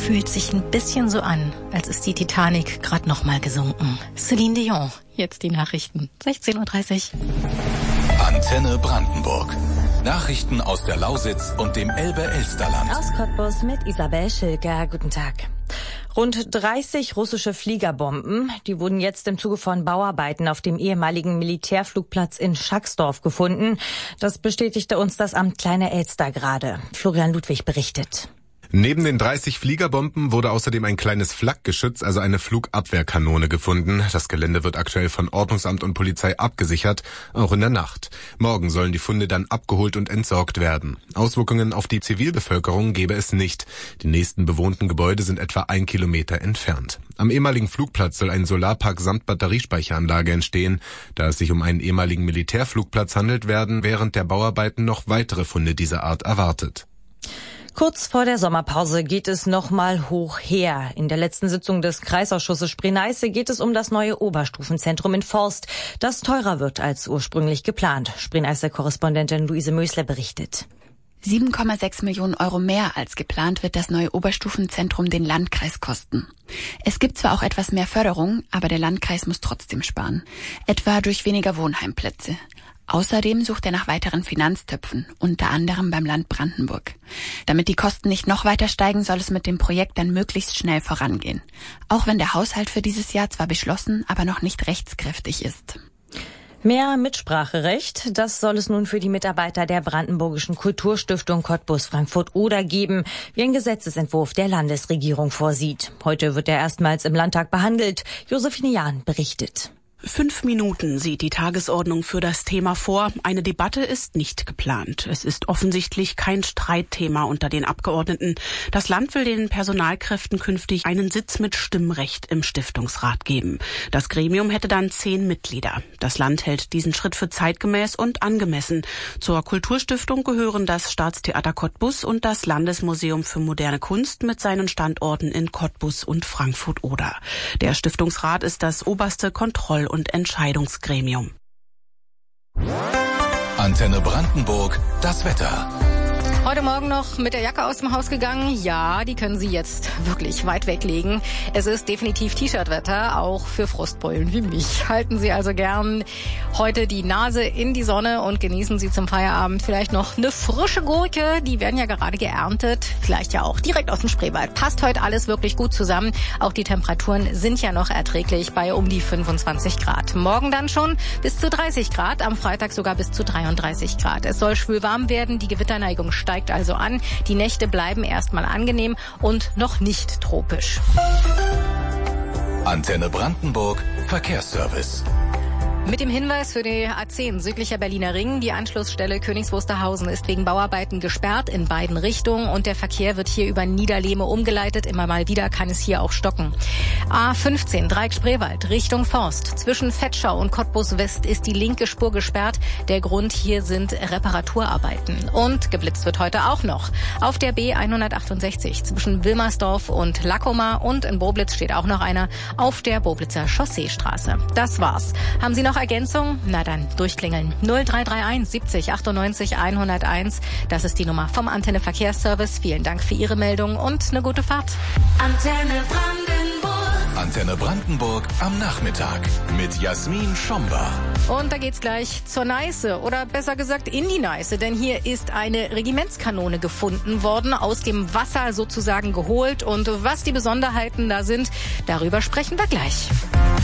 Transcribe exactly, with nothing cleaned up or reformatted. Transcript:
fühlt sich ein bisschen so an, als ist die Titanic gerade nochmal gesunken. Celine Dion, jetzt die Nachrichten. sechzehn Uhr dreißig. Antenne Brandenburg. Nachrichten aus der Lausitz und dem Elbe-Elsterland. Aus Cottbus mit Isabel Schilker. Guten Tag. Rund dreißig russische Fliegerbomben, die wurden jetzt im Zuge von Bauarbeiten auf dem ehemaligen Militärflugplatz in Schacksdorf gefunden. Das bestätigte uns das Amt Kleine Elster gerade. Florian Ludwig berichtet. Neben den dreißig Fliegerbomben wurde außerdem ein kleines Flakgeschütz, also eine Flugabwehrkanone, gefunden. Das Gelände wird aktuell von Ordnungsamt und Polizei abgesichert, auch in der Nacht. Morgen sollen die Funde dann abgeholt und entsorgt werden. Auswirkungen auf die Zivilbevölkerung gebe es nicht. Die nächsten bewohnten Gebäude sind etwa ein Kilometer entfernt. Am ehemaligen Flugplatz soll ein Solarpark samt Batteriespeicheranlage entstehen. Da es sich um einen ehemaligen Militärflugplatz handelt, werden während der Bauarbeiten noch weitere Funde dieser Art erwartet. Kurz vor der Sommerpause geht es nochmal hoch her. In der letzten Sitzung des Kreisausschusses Spree-Neiße geht es um das neue Oberstufenzentrum in Forst, das teurer wird als ursprünglich geplant. Spree-Neiße-Korrespondentin Luise Mösler berichtet. sieben Komma sechs Millionen Euro mehr als geplant wird das neue Oberstufenzentrum den Landkreis kosten. Es gibt zwar auch etwas mehr Förderung, aber der Landkreis muss trotzdem sparen. Etwa durch weniger Wohnheimplätze. Außerdem sucht er nach weiteren Finanztöpfen, unter anderem beim Land Brandenburg. Damit die Kosten nicht noch weiter steigen, soll es mit dem Projekt dann möglichst schnell vorangehen. Auch wenn der Haushalt für dieses Jahr zwar beschlossen, aber noch nicht rechtskräftig ist. Mehr Mitspracherecht, das soll es nun für die Mitarbeiter der Brandenburgischen Kulturstiftung Cottbus Frankfurt-Oder geben, wie ein Gesetzesentwurf der Landesregierung vorsieht. Heute wird er erstmals im Landtag behandelt. Josephine Jahn berichtet. Fünf Minuten sieht die Tagesordnung für das Thema vor. Eine Debatte ist nicht geplant. Es ist offensichtlich kein Streitthema unter den Abgeordneten. Das Land will den Personalkräften künftig einen Sitz mit Stimmrecht im Stiftungsrat geben. Das Gremium hätte dann zehn Mitglieder. Das Land hält diesen Schritt für zeitgemäß und angemessen. Zur Kulturstiftung gehören das Staatstheater Cottbus und das Landesmuseum für moderne Kunst mit seinen Standorten in Cottbus und Frankfurt-Oder. Der Stiftungsrat ist das oberste Kontroll- und Entscheidungsgremium. Antenne Brandenburg, das Wetter. Heute Morgen noch mit der Jacke aus dem Haus gegangen. Ja, die können Sie jetzt wirklich weit weglegen. Es ist definitiv T-Shirt-Wetter, auch für Frostbeulen wie mich. Halten Sie also gern heute die Nase in die Sonne und genießen Sie zum Feierabend vielleicht noch eine frische Gurke. Die werden ja gerade geerntet. Vielleicht ja auch direkt aus dem Spreewald. Passt heute alles wirklich gut zusammen. Auch die Temperaturen sind ja noch erträglich bei um die fünfundzwanzig Grad. Morgen dann schon bis zu dreißig Grad. Am Freitag sogar bis zu dreiunddreißig Grad. Es soll schwül warm werden. Die Gewitterneigung steigt also an. Die Nächte bleiben erstmal angenehm und noch nicht tropisch. Antenne Brandenburg, Verkehrsservice. Mit dem Hinweis für die A zehn südlicher Berliner Ring, die Anschlussstelle Königs Wusterhausen ist wegen Bauarbeiten gesperrt in beiden Richtungen und der Verkehr wird hier über Niederlehme umgeleitet. Immer mal wieder kann es hier auch stocken. A fünfzehn Dreieck Spreewald Richtung Forst. Zwischen Vetschau und Cottbus West ist die linke Spur gesperrt. Der Grund hier sind Reparaturarbeiten. Und geblitzt wird heute auch noch. Auf der B hundertachtundsechzig zwischen Wilmersdorf und Lackoma und in Boblitz steht auch noch einer auf der Boblitzer Chausseestraße. Das war's. Haben Sie noch Ergänzung? Na dann, durchklingeln. null drei drei eins siebzig achtundneunzig hunderteins. Das ist die Nummer vom Antenne Verkehrsservice. Vielen Dank für Ihre Meldung und eine gute Fahrt. Antenne Brandenburg. Antenne Brandenburg am Nachmittag mit Jasmin Schomba. Und da geht's gleich zur Neiße oder besser gesagt in die Neiße, denn hier ist eine Regimentskanone gefunden worden, aus dem Wasser sozusagen geholt. Und was die Besonderheiten da sind, darüber sprechen wir gleich.